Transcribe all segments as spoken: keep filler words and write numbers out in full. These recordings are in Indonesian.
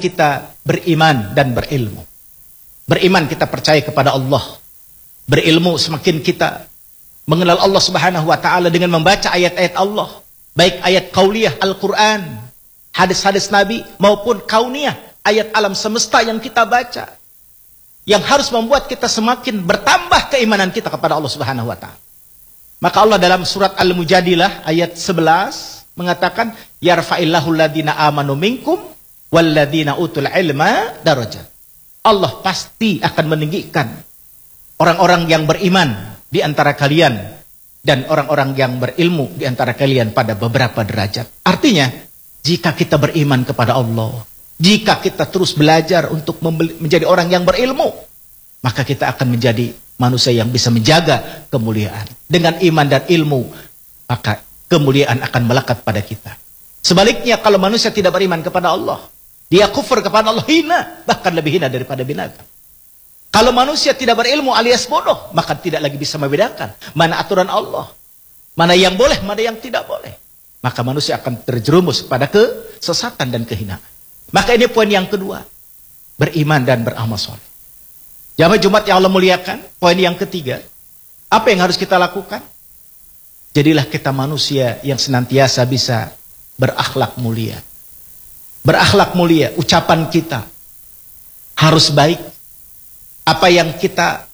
kita beriman dan berilmu. Beriman kita percaya kepada Allah. Berilmu semakin kita mengenal Allah Subhanahu wa taala dengan membaca ayat-ayat Allah, baik ayat qauliyah Al-Qur'an, hadis-hadis Nabi maupun kauniyah, ayat alam semesta yang kita baca, yang harus membuat kita semakin bertambah keimanan kita kepada Allah Subhanahu wa taala. Maka Allah dalam surat Al-Mujadilah ayat sebelas mengatakan, yarfa'illahu alladhina amanu minkum walladhina utul ilma darajat. Allah pasti akan meninggikan orang-orang yang beriman di antara kalian dan orang-orang yang berilmu di antara kalian pada beberapa derajat. Artinya, jika kita beriman kepada Allah, jika kita terus belajar untuk menjadi orang yang berilmu, maka kita akan menjadi manusia yang bisa menjaga kemuliaan. Dengan iman dan ilmu, maka kemuliaan akan melekat pada kita. Sebaliknya, kalau manusia tidak beriman kepada Allah, dia kufur kepada Allah, hina, bahkan lebih hina daripada binatang. Kalau manusia tidak berilmu alias bodoh, maka tidak lagi bisa membedakan mana aturan Allah, mana yang boleh, mana yang tidak boleh. Maka manusia akan terjerumus pada kesesatan dan kehinaan. Maka ini poin yang kedua, beriman dan beramal soleh. Jamaah Jumat yang Allah muliakan, poin yang ketiga, apa yang harus kita lakukan? Jadilah kita manusia yang senantiasa bisa berakhlak mulia. Berakhlak mulia, ucapan kita harus baik. Apa yang kita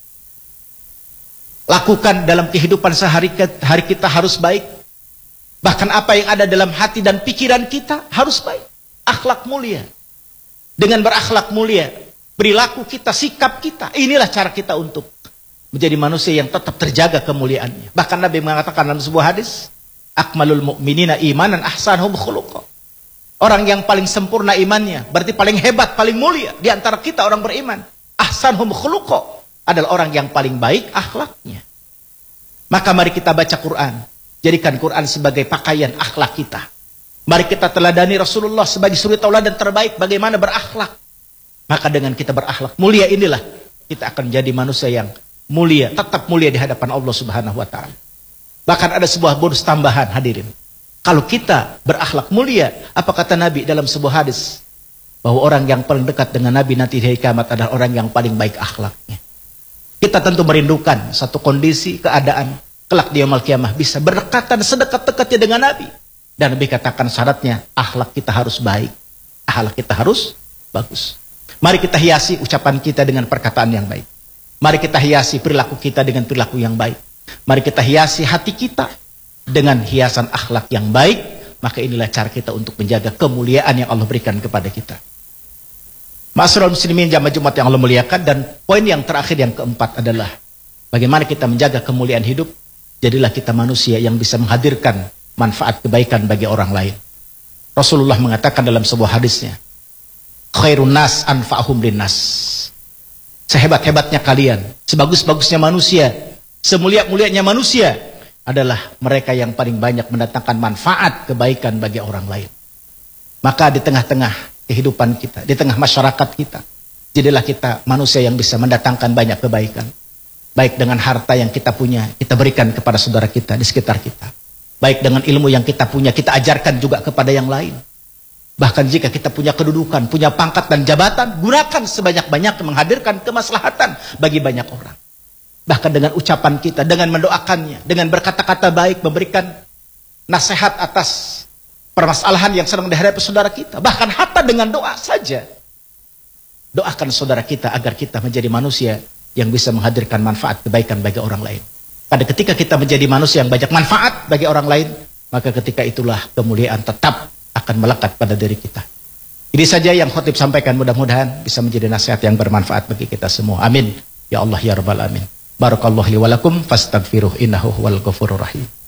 lakukan dalam kehidupan sehari-hari kita harus baik. Bahkan apa yang ada dalam hati dan pikiran kita harus baik. Akhlak mulia. Dengan berakhlak mulia, perilaku kita, sikap kita, inilah cara kita untuk menjadi manusia yang tetap terjaga kemuliaannya. Bahkan Nabi mengatakan dalam sebuah hadis, akmalul mu'minina imanan ahsanhum khuluqa. Orang yang paling sempurna imannya, berarti paling hebat, paling mulia di antara kita orang beriman. Ahsanhum khuluqa adalah orang yang paling baik akhlaknya. Maka mari kita baca Quran. Jadikan Quran sebagai pakaian akhlak kita. Mari kita teladani Rasulullah sebagai suri tauladan terbaik bagaimana berakhlak. Maka dengan kita berakhlak mulia inilah kita akan menjadi manusia yang mulia, tetap mulia di hadapan Allah Subhanahu wa taala. Bahkan ada sebuah bonus tambahan hadirin. Kalau kita berakhlak mulia, apa kata Nabi dalam sebuah hadis? Bahwa orang yang paling dekat dengan Nabi nanti di hari kiamat adalah orang yang paling baik akhlaknya. Kita tentu merindukan satu kondisi, keadaan, kelak di yaumul kiamah bisa berdekatan sedekat-dekatnya dengan Nabi. Dan Nabi katakan syaratnya, akhlak kita harus baik. Akhlak kita harus bagus. Mari kita hiasi ucapan kita dengan perkataan yang baik. Mari kita hiasi perilaku kita dengan perilaku yang baik. Mari kita hiasi hati kita dengan hiasan akhlak yang baik. Maka inilah cara kita untuk menjaga kemuliaan yang Allah berikan kepada kita. Ma'asyiral muslimin jamaah Jumat yang Allah muliakan, dan poin yang terakhir yang keempat adalah bagaimana kita menjaga kemuliaan hidup. Jadilah kita manusia yang bisa menghadirkan manfaat kebaikan bagi orang lain. Rasulullah mengatakan dalam sebuah hadisnya, khairun nas anfa'hum linnas. Sehebat-hebatnya kalian, sebagus-bagusnya manusia, semulia-mulianya manusia adalah mereka yang paling banyak mendatangkan manfaat kebaikan bagi orang lain. Maka di tengah-tengah kehidupan kita, di tengah masyarakat kita, jadilah kita manusia yang bisa mendatangkan banyak kebaikan. Baik dengan harta yang kita punya, kita berikan kepada saudara kita di sekitar kita. Baik dengan ilmu yang kita punya, kita ajarkan juga kepada yang lain. Bahkan jika kita punya kedudukan, punya pangkat dan jabatan, gunakan sebanyak-banyaknya menghadirkan kemaslahatan bagi banyak orang. Bahkan dengan ucapan kita, dengan mendoakannya, dengan berkata-kata baik, memberikan nasihat atas permasalahan yang sedang dihadapi saudara kita. Bahkan hatta dengan doa saja. Doakan saudara kita agar kita menjadi manusia yang bisa menghadirkan manfaat kebaikan bagi orang lain. Pada ketika kita menjadi manusia yang banyak manfaat bagi orang lain, maka ketika itulah kemuliaan tetap akan melekat pada diri kita. Ini saja yang khotib sampaikan, mudah-mudahan bisa menjadi nasihat yang bermanfaat bagi kita semua. Amin. Ya Allah ya Rabbal Alamin. Barakallahu li wa lakum fastaghfiruh innahu huwal ghafurur rahim.